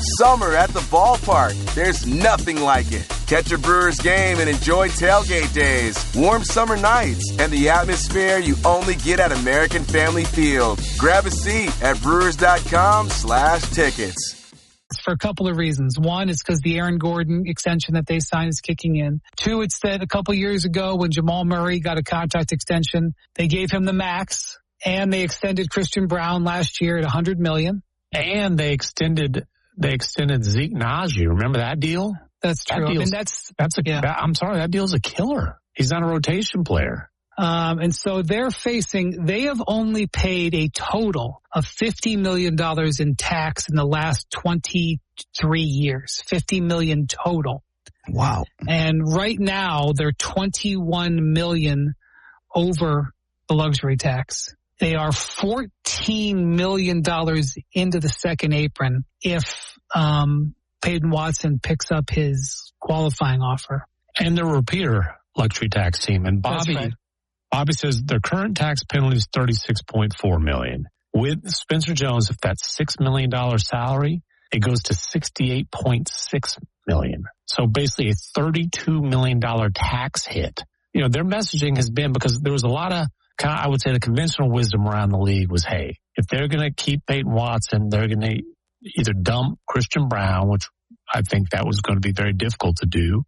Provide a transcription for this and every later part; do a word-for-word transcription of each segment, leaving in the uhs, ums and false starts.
Summer at the ballpark. There's nothing like it. Catch a Brewers game and enjoy tailgate days, warm summer nights, and the atmosphere you only get at American Family Field. Grab a seat at brewers.com slash tickets. For a couple of reasons. One, it's because the Aaron Gordon extension that they signed is kicking in. Two, it's that a couple years ago when Jamal Murray got a contract extension, they gave him the max, and they extended Christian Brown last year at one hundred million dollars. And they extended they extended Zeke Naji. Remember that deal? That's true. That I mean, that's that's a. yeah. That, I'm sorry, that deal's a killer. He's not a rotation player. Um, and so they're facing, they have only paid a total of fifty million dollars in tax in the last twenty-three years. fifty million dollars total. Wow. And right now they're twenty-one million dollars over the luxury tax. They are fourteen million dollars into the second apron if um, Peyton Watson picks up his qualifying offer. And they're a repeater luxury tax team. And Bobby, right. Bobby says their current tax penalty is thirty-six point four million dollars. With Spencer Jones, if that's six million dollars salary, it goes to sixty-eight point six million dollars. So basically a thirty-two million dollars tax hit. You know, their messaging has been, because there was a lot of, I would say the conventional wisdom around the league was, hey, if they're going to keep Peyton Watson, they're going to either dump Christian Brown, which I think that was going to be very difficult to do,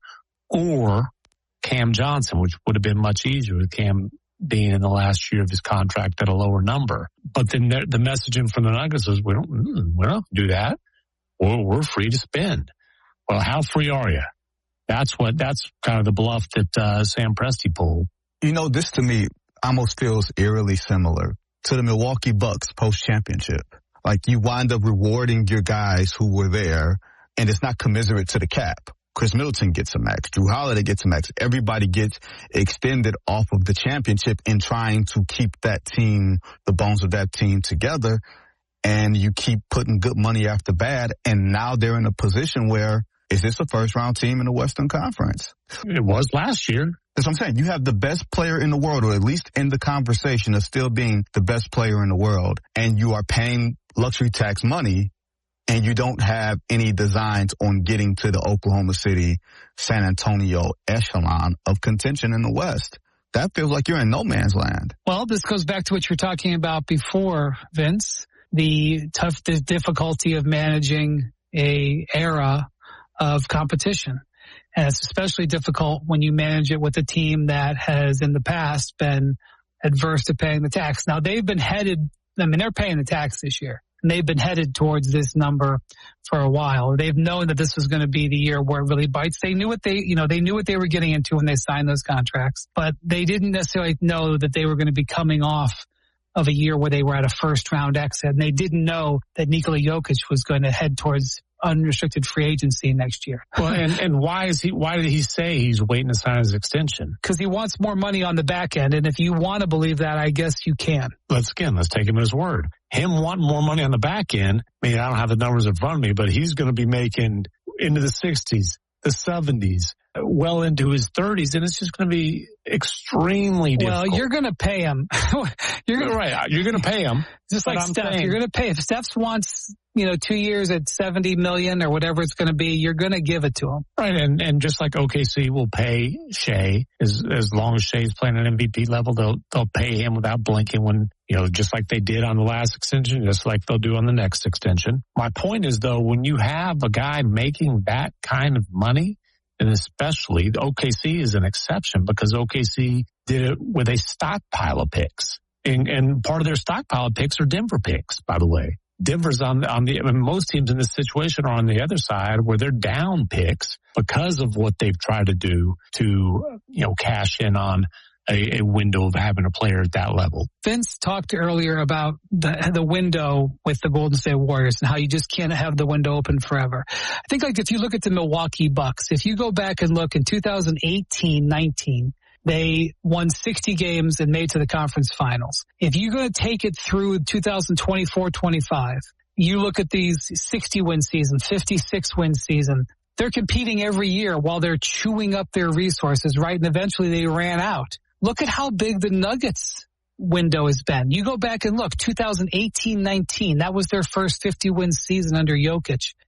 or Cam Johnson, which would have been much easier with Cam being in the last year of his contract at a lower number. But then the messaging from the Nuggets is, we don't, we don't do that. We're, we're free to spend. Well, how free are you? That's what, that's kind of the bluff that uh, Sam Presti pulled. You know, this to me almost feels eerily similar to the Milwaukee Bucks post-championship. Like, you wind up rewarding your guys who were there, and it's not commiserate to the cap. Chris Middleton gets a max. Drew Holiday gets a max. Everybody gets extended off of the championship in trying to keep that team, the bones of that team together. And you keep putting good money after bad. And now they're in a position where, is this a first round team in the Western Conference? It was last year. That's what I'm saying. You have the best player in the world, or at least in the conversation of still being the best player in the world. And you are paying luxury tax money, and you don't have any designs on getting to the Oklahoma City, San Antonio echelon of contention in the West. That feels like you're in no man's land. Well, this goes back to what you were talking about before, Vince, the tough the difficulty of managing a era of competition. And it's especially difficult when you manage it with a team that has in the past been adverse to paying the tax. Now, they've been headed, I mean, they're paying the tax this year. And they've been headed towards this number for a while. They've known that this was going to be the year where it really bites. They knew what they, you know, they knew what they were getting into when they signed those contracts, but they didn't necessarily know that they were going to be coming off of a year where they were at a first round exit. And they didn't know that Nikola Jokic was going to head towards unrestricted free agency next year. Well, and, and why is he, why did he say he's waiting to sign his extension? Because he wants more money on the back end. And if you want to believe that, I guess you can. Let's again, let's take him at his word. Him wanting more money on the back end, I mean, I don't have the numbers in front of me, but he's going to be making into the sixties, the seventies, well into his thirties, and it's just going to be extremely difficult. Well, you're going to pay him. you're gonna, right. You're going to pay him. Just like Steph, saying, you're going to pay. If Steph wants, you know, two years at seventy million or whatever it's going to be, you're going to give it to him. Right. And, and just like O K C will pay Shea, as, as long as Shea's playing at M V P level, they'll, they'll pay him without blinking when, you know, just like they did on the last extension, just like they'll do on the next extension. My point is, though, when you have a guy making that kind of money, and especially O K C is an exception because O K C did it with a stockpile of picks. And, and part of their stockpile of picks are Denver picks, by the way. Denver's on, on the, I mean, most teams in this situation are on the other side where they're down picks because of what they've tried to do to, you know, cash in on a, a window of having a player at that level. Vince talked earlier about the, the window with the Golden State Warriors and how you just can't have the window open forever. I think like if you look at the Milwaukee Bucks, if you go back and look in two thousand eighteen nineteen, they won sixty games and made to the conference finals. If you're going to take it through two thousand twenty-four twenty-five, you look at these sixty win season, fifty-six win season, they're competing every year while they're chewing up their resources, right? And eventually they ran out. Look at how big the Nuggets window has been. You go back and look, two thousand eighteen nineteen, that was their first fifty win season under Jokic.